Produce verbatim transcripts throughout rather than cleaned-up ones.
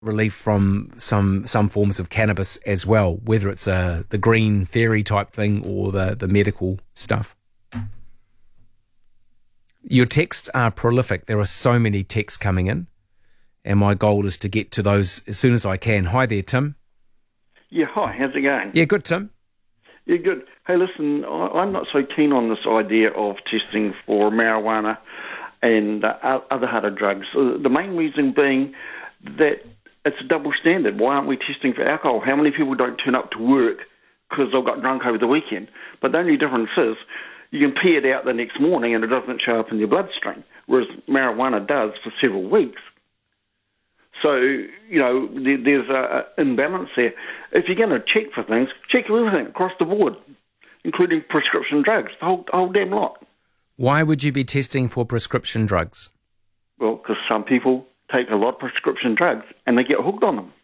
relief from some some forms of cannabis as well, whether it's uh, the green fairy type thing or the, the medical stuff. Your texts are prolific. There are so many texts coming in, and my goal is to get to those as soon as I can. Hi there, Tim. Yeah, hi, how's it going? Yeah, good, Tim. Yeah, good. Hey, listen, I, I'm not so keen on this idea of testing for marijuana and uh, other harder drugs. Uh, the main reason being that it's a double standard. Why aren't we testing for alcohol? How many people don't turn up to work because they got drunk over the weekend? But the only difference is you can pee it out the next morning and it doesn't show up in your bloodstream, whereas marijuana does for several weeks. So, you know, there, there's an imbalance there. If you're going to check for things, check everything across the board, including prescription drugs, the whole, the whole damn lot. Why would you be testing for prescription drugs? Well, because some people take a lot of prescription drugs and they get hooked on them.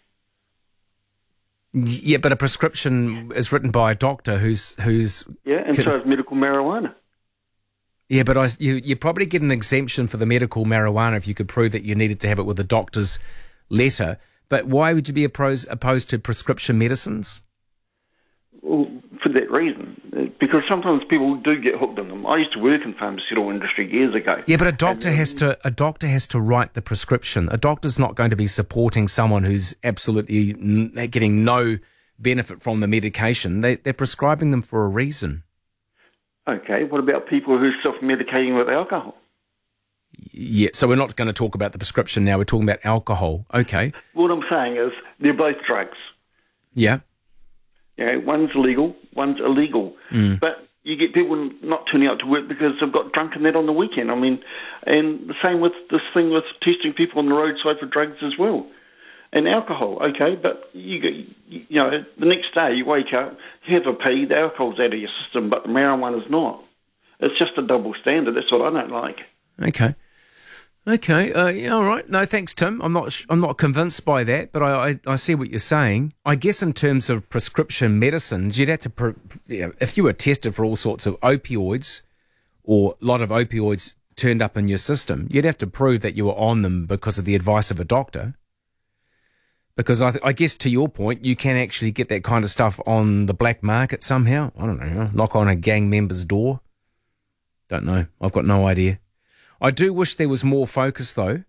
Yeah, but a prescription is written by a doctor who's... who's yeah, and can, so is medical marijuana. Yeah, but I, you, you probably get an exemption for the medical marijuana if you could prove that you needed to have it with a doctor's letter. But why would you be opposed, opposed to prescription medicines? Well, for that reason, because sometimes people do get hooked on them. I used to work in the pharmaceutical industry years ago. Yeah, but a doctor and, has to a doctor has to write the prescription. A doctor's not going to be supporting someone who's absolutely n- getting no benefit from the medication. They, they're prescribing them for a reason. Okay, what about people who are self-medicating with alcohol? Yeah, so we're not going to talk about the prescription now. We're talking about alcohol. Okay. What I'm saying is they're both drugs. Yeah. You know, one's legal, one's illegal. Mm. But you get people not turning out to work because they've got drunk and that on the weekend. I mean, and the same with this thing with testing people on the roadside for drugs as well. And alcohol, okay, but you get, you know, the next day you wake up, you have a pee, the alcohol's out of your system, but the marijuana's not. It's just a double standard. That's what I don't like. Okay. Okay, uh, yeah, all right. No, thanks, Tim. I'm not. I'm not convinced by that, but I, I, I see what you're saying. I guess in terms of prescription medicines, you'd have to, pre- you know, if you were tested for all sorts of opioids, or a lot of opioids turned up in your system, you'd have to prove that you were on them because of the advice of a doctor. Because I, th- I guess to your point, you can actually get that kind of stuff on the black market somehow. I don't know. Knock on a gang member's door. Don't know. I've got no idea. I do wish there was more focus, though,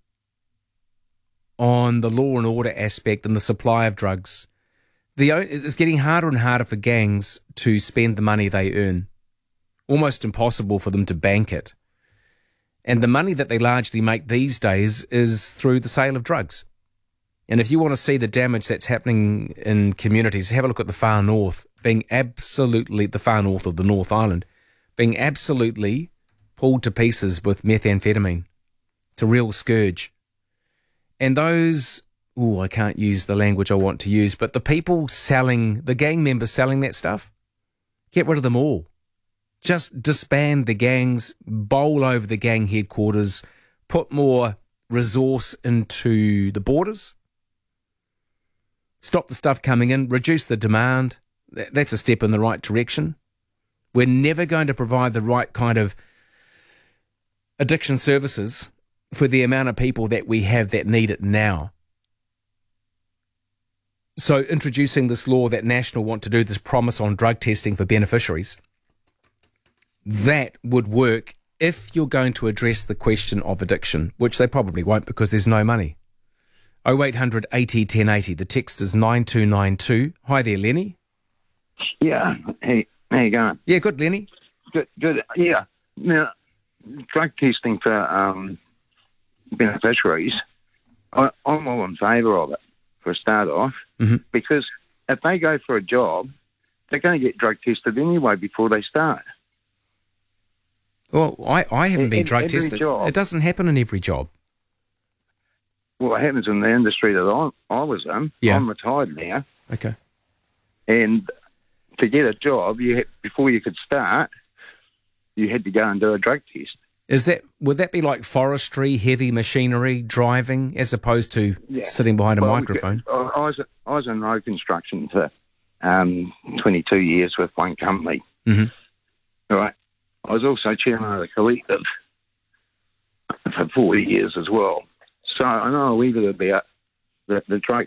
on the law and order aspect and the supply of drugs. The, it's getting harder and harder for gangs to spend the money they earn. Almost impossible for them to bank it. And the money that they largely make these days is through the sale of drugs. And if you want to see the damage that's happening in communities, have a look at the far north, being absolutely, the far north of the North Island, being absolutely pulled to pieces with methamphetamine. It's a real scourge. And those, oh, I can't use the language I want to use, but the people selling, the gang members selling that stuff, get rid of them all. Just disband the gangs, bowl over the gang headquarters, put more resource into the borders, stop the stuff coming in, reduce the demand. That's a step in the right direction. We're never going to provide the right kind of addiction services for the amount of people that we have that need it now. So introducing this law that National want to do, this promise on drug testing for beneficiaries, that would work if you're going to address the question of addiction, which they probably won't because there's no money. oh eight hundred eighty ten eighty. The text is nine two nine two. Hi there, Lenny. Yeah. Hey, how you going? Yeah, good, Lenny. Good, good. Yeah. Now, drug testing for um, beneficiaries, I, I'm all in favour of it, for a start off, mm-hmm. because if they go for a job, they're going to get drug tested anyway before they start. Well, I, I haven't in, been drug every tested. Job, it doesn't happen in every job. Well, it happens in the industry that I, I was in. Yeah. I'm retired now. Okay. And to get a job, you had, before you could start, you had to go and do a drug test. Is that would that be like forestry, heavy machinery, driving, as opposed to yeah. sitting behind a well, microphone? I, I was I was in road construction for um, twenty-two years with one company. Mm-hmm. Right. I was also chairman of the collective for forty years as well. So I know a wee bit about the, the drug